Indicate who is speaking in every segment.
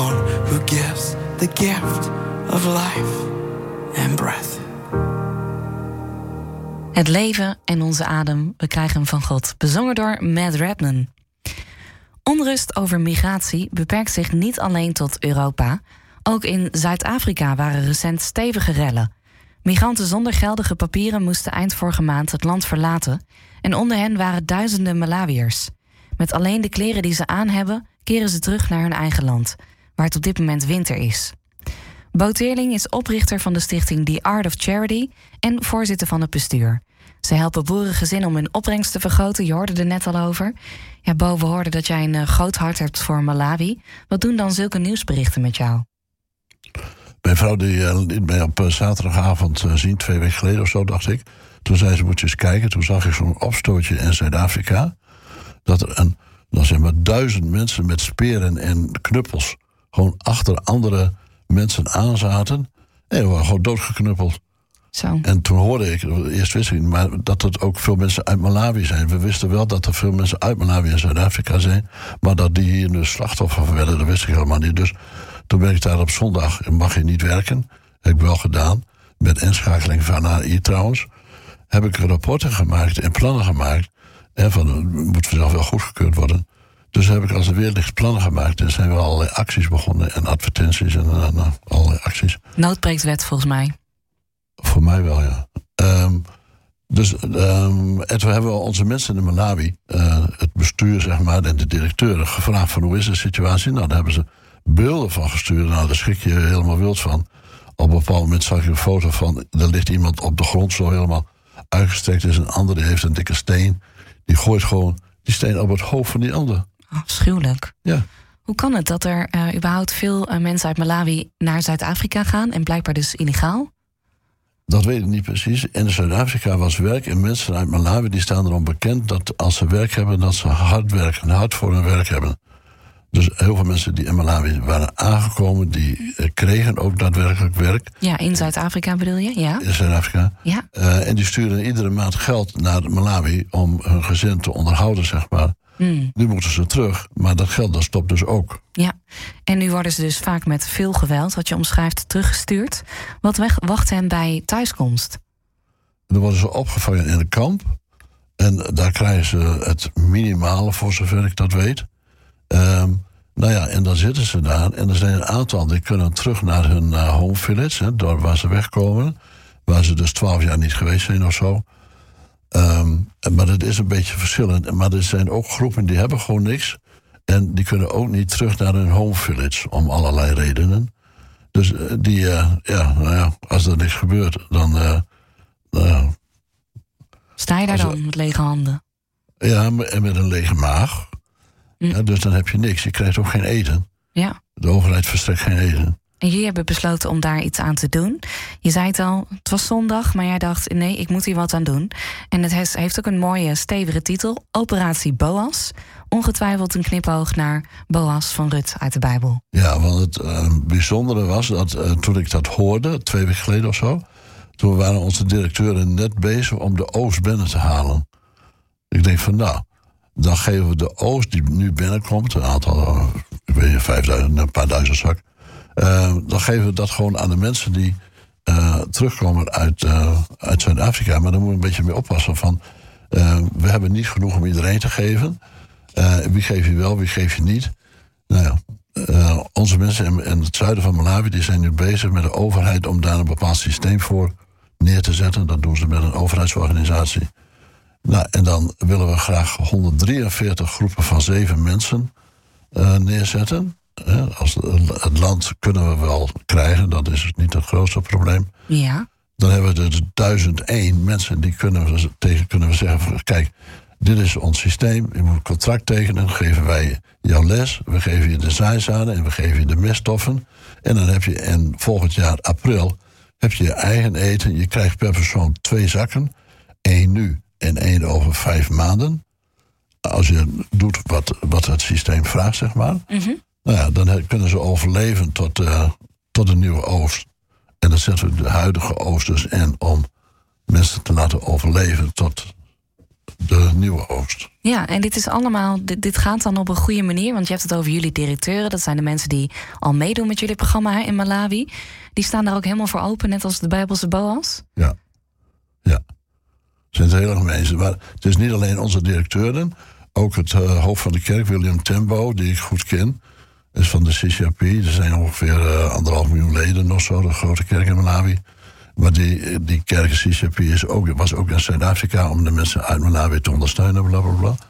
Speaker 1: Who gives the gift of life and breath.
Speaker 2: Het leven en onze adem, we krijgen hem van God. Bezongen door Matt Redman. Onrust over migratie beperkt zich niet alleen tot Europa. Ook in Zuid-Afrika waren recent stevige rellen. Migranten zonder geldige papieren moesten eind vorige maand het land verlaten. En onder hen waren duizenden Malawiërs. Met alleen de kleren die ze aan hebben, keren ze terug naar hun eigen land, waar het op dit moment winter is. Bo Teerling is oprichter van de stichting The Art of Charity en voorzitter van het bestuur. Ze helpen boerengezinnen om hun opbrengst te vergroten. Je hoorde er net al over. Ja, Bo, we hoorden dat jij een groot hart hebt voor Malawi. Wat doen dan zulke nieuwsberichten met jou?
Speaker 3: Mijn vrouw die liet mij op zaterdagavond zien, 2 weken geleden of zo, dacht ik. Toen zei ze, moet je eens kijken. Toen zag ik zo'n opstootje in Zuid-Afrika. Dat er dan zeg maar 1000 mensen met speren en knuppels gewoon achter andere mensen aanzaten. En die waren gewoon doodgeknuppeld.
Speaker 2: Zo.
Speaker 3: En toen hoorde ik, eerst wist ik, maar dat het ook veel mensen uit Malawi zijn. We wisten wel dat er veel mensen uit Malawi en Zuid-Afrika zijn. Maar dat die hier dus slachtoffer van werden, dat wist ik helemaal niet. Dus toen ben ik daar op zondag, mag je niet werken. Heb ik wel gedaan, met inschakeling van AI trouwens. Heb ik rapporten gemaakt en plannen gemaakt. En van, moet vanzelf wel goedgekeurd worden. Dus heb ik als er weer ligt plannen gemaakt. En zijn we allerlei acties begonnen en advertenties en allerlei acties.
Speaker 2: Noodbreektwet volgens mij.
Speaker 3: Voor mij wel, ja. En toen hebben we onze mensen in Malawi, het bestuur zeg maar, en de directeuren gevraagd van hoe is de situatie. Nou, daar hebben ze beelden van gestuurd. Nou, daar schrik je helemaal wild van. Op een bepaald moment zag ik een foto van, er ligt iemand op de grond zo helemaal uitgestrekt is. Een ander die heeft een dikke steen. Die gooit gewoon die steen op het hoofd van die ander.
Speaker 2: Afschuwelijk.
Speaker 3: Ja.
Speaker 2: Hoe kan het dat er überhaupt veel mensen uit Malawi naar Zuid-Afrika gaan en blijkbaar dus illegaal?
Speaker 3: Dat weet ik niet precies. In Zuid-Afrika was werk en mensen uit Malawi die staan erom bekend dat als ze werk hebben, dat ze hard werken, hard voor hun werk hebben. Dus heel veel mensen die in Malawi waren aangekomen, die kregen ook daadwerkelijk werk.
Speaker 2: Ja, in Zuid-Afrika bedoel je? Ja.
Speaker 3: In Zuid-Afrika.
Speaker 2: Ja.
Speaker 3: En die sturen iedere maand geld naar Malawi om hun gezin te onderhouden, zeg maar. Nu moeten ze terug, maar dat geld dat stopt dus ook.
Speaker 2: Ja, en nu worden ze dus vaak met veel geweld, wat je omschrijft, teruggestuurd. Wat wacht hen bij thuiskomst?
Speaker 3: Dan worden ze opgevangen in een kamp. En daar krijgen ze het minimale, voor zover ik dat weet. Nou ja, en dan zitten ze daar. En er zijn een aantal die kunnen terug naar hun home village, hè, door waar ze wegkomen. Waar ze dus 12 jaar niet geweest zijn of zo. Maar dat is een beetje verschillend. Maar er zijn ook groepen die hebben gewoon niks. En die kunnen ook niet terug naar hun home village. Om allerlei redenen. Dus als er niks gebeurt, dan...
Speaker 2: Sta je daar dan met lege handen?
Speaker 3: Ja, en met een lege maag. Ja, dus dan heb je niks. Je krijgt ook geen eten.
Speaker 2: Ja.
Speaker 3: De overheid verstrekt geen eten.
Speaker 2: En jullie hebben besloten om daar iets aan te doen. Je zei het al, het was zondag, maar jij dacht, nee, ik moet hier wat aan doen. En het heeft ook een mooie, stevige titel, Operatie Boas. Ongetwijfeld een knipoog naar Boas van Rut uit de Bijbel.
Speaker 3: Ja, want het bijzondere was dat toen ik dat hoorde, 2 weken geleden of zo, toen waren onze directeuren net bezig om de oogst binnen te halen. Ik denk van, nou, dan geven we de oogst die nu binnenkomt, een aantal, ik weet niet, 5000, een paar duizend zak. Dan geven we dat gewoon aan de mensen die terugkomen uit Zuid-Afrika. Maar daar moeten we een beetje mee oppassen van. We hebben niet genoeg om iedereen te geven. Wie geef je wel, wie geef je niet? Nou ja, onze mensen in het zuiden van Malawi die zijn nu bezig met de overheid om daar een bepaald systeem voor neer te zetten. Dat doen ze met een overheidsorganisatie. Nou, en dan willen we graag 143 groepen van 7 mensen neerzetten. Als het land kunnen we wel krijgen, dat is niet het grootste probleem.
Speaker 2: Ja.
Speaker 3: Dan hebben we dus 1001 mensen die kunnen we zeggen, kijk, dit is ons systeem, je moet een contract tekenen, dan geven wij jouw les, we geven je de zaaizaden en we geven je de meststoffen. En dan heb je in volgend jaar april heb je eigen eten, je krijgt per persoon 2 zakken, 1 nu en 1 over 5 maanden. Als je doet wat het systeem vraagt, zeg maar. Mm-hmm. Nou ja, dan kunnen ze overleven tot een nieuwe oogst. En dan zetten we de huidige oogst dus in om mensen te laten overleven tot de nieuwe oogst.
Speaker 2: Ja, en dit is allemaal, dit gaat dan op een goede manier. Want je hebt het over jullie directeuren. Dat zijn de mensen die al meedoen met jullie programma in Malawi. Die staan daar ook helemaal voor open, net als de Bijbelse Boas?
Speaker 3: Ja. Het zijn hele mensen. Maar het is niet alleen onze directeuren. Ook het hoofd van de kerk, William Tembo, die ik goed ken, is van de CCAP. Er zijn ongeveer 1,5 miljoen leden nog zo, de grote kerk in Malawi. Maar die kerk, CCAP, was ook in Zuid-Afrika om de mensen uit Malawi te ondersteunen, bla bla bla.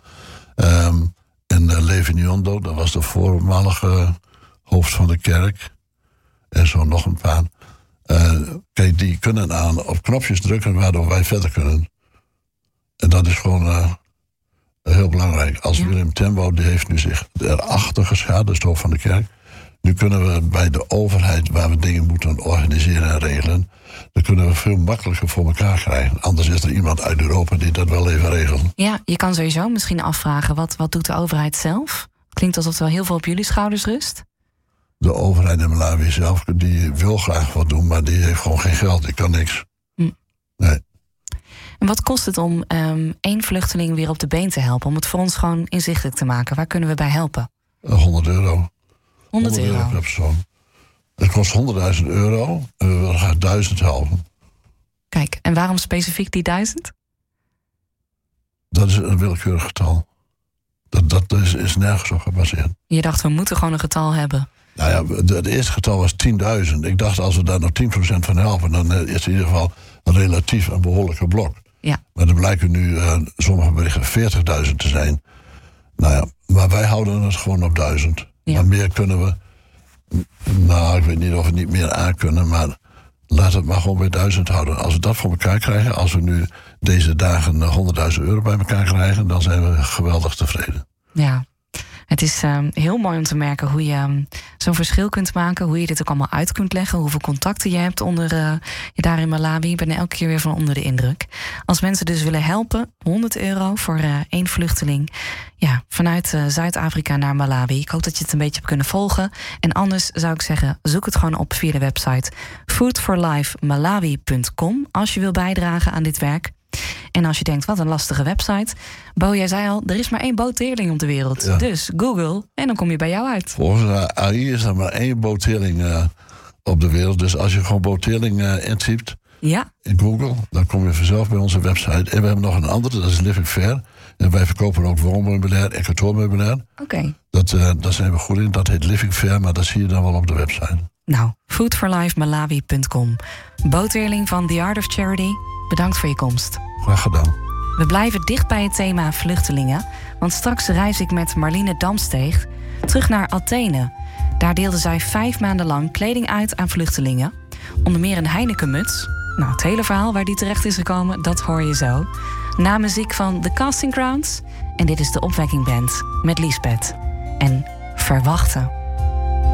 Speaker 3: En Levi Nyondo, dat was de voormalige hoofd van de kerk. En zo nog een paar. Kijk, die kunnen op knopjes drukken waardoor wij verder kunnen. En dat is gewoon heel belangrijk. Als Willem Tembo, die heeft nu zich erachter geschaard, dus het hoofd van de kerk. Nu kunnen we bij de overheid, waar we dingen moeten organiseren en regelen, dan kunnen we veel makkelijker voor elkaar krijgen. Anders is er iemand uit Europa die dat wel even regelt.
Speaker 2: Ja, je kan sowieso misschien afvragen, wat doet de overheid zelf? Klinkt alsof er wel heel veel op jullie schouders rust.
Speaker 3: De overheid in Malawi zelf, die wil graag wat doen, maar die heeft gewoon geen geld. Die kan niks. Nee.
Speaker 2: En wat kost het om 1 vluchteling weer op de been te helpen? Om het voor ons gewoon inzichtelijk te maken. Waar kunnen we bij helpen?
Speaker 3: €100.
Speaker 2: 100 euro
Speaker 3: per persoon. Het kost €100.000 en we gaan 1000 helpen.
Speaker 2: Kijk, en waarom specifiek die 1000?
Speaker 3: Dat is een willekeurig getal. Dat is nergens op gebaseerd.
Speaker 2: Je dacht, we moeten gewoon een getal hebben.
Speaker 3: Nou ja, het eerste getal was 10.000. Ik dacht, als we daar nog 10% van helpen, dan is het in ieder geval relatief een behoorlijke blok.
Speaker 2: Ja.
Speaker 3: Maar er blijken nu sommige berichten 40.000 te zijn. Nou ja, maar wij houden het gewoon op 1000.
Speaker 2: Ja.
Speaker 3: Maar meer kunnen we. Nou, ik weet niet of we niet meer aan kunnen, maar laat het maar gewoon bij 1000 houden. Als we dat voor elkaar krijgen, als we nu deze dagen €100.000 bij elkaar krijgen, dan zijn we geweldig tevreden.
Speaker 2: Ja. Het is heel mooi om te merken hoe je zo'n verschil kunt maken. Hoe je dit ook allemaal uit kunt leggen. Hoeveel contacten je hebt onder je daar in Malawi. Ik ben er elke keer weer van onder de indruk. Als mensen dus willen helpen, €100 voor 1 vluchteling. Ja, vanuit Zuid-Afrika naar Malawi. Ik hoop dat je het een beetje hebt kunnen volgen. En anders zou ik zeggen, zoek het gewoon op via de website foodforlifemalawi.com. Als je wil bijdragen aan dit werk. En als je denkt, wat een lastige website. Bo, jij zei al, er is maar 1 bootteerling op de wereld.
Speaker 3: Ja.
Speaker 2: Dus Google, en dan kom je bij jou uit.
Speaker 3: Volgens AI is er maar 1 bootteerling op de wereld. Dus als je gewoon bootteerling intypt in Google, dan kom je vanzelf bij onze website. En we hebben nog een andere, dat is Living Fair. En wij verkopen ook woonmeubilair en kantoormeubilair.
Speaker 2: Oké.
Speaker 3: Daar zijn we goed in. Dat heet Living Fair, maar dat zie je dan wel op de website.
Speaker 2: Nou, foodforlifemalawi.com. Bootteerling van The Art of Charity, bedankt voor je komst.
Speaker 3: Graag gedaan.
Speaker 2: We blijven dicht bij het thema vluchtelingen. Want straks reis ik met Marlene Damsteeg terug naar Athene. Daar deelde zij 5 maanden lang kleding uit aan vluchtelingen. Onder meer een Heineken-muts. Nou, het hele verhaal waar die terecht is gekomen, dat hoor je zo. Na muziek van The Casting Crowns. En dit is de Opwekking Band met Liesbeth. En verwachten.